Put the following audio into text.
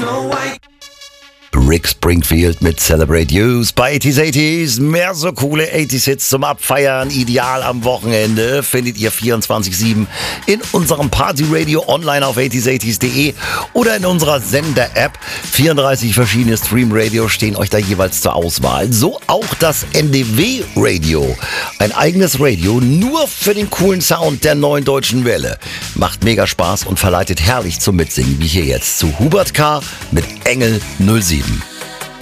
Rick Springfield mit Celebrate Youth bei 80s. Mehr so coole 80s-Hits zum Abfeiern. Ideal am Wochenende findet ihr 24/7 in unserem Party-Radio online auf 80s80s.de oder in unserer Sender-App. 34 verschiedene Stream-Radio stehen euch da jeweils zur Auswahl. So auch das NDW-Radio. Ein eigenes Radio nur für den coolen Sound der neuen deutschen Welle. Macht mega Spaß und verleitet herrlich zum Mitsingen, wie hier jetzt zu Hubert K. mit Engel 07.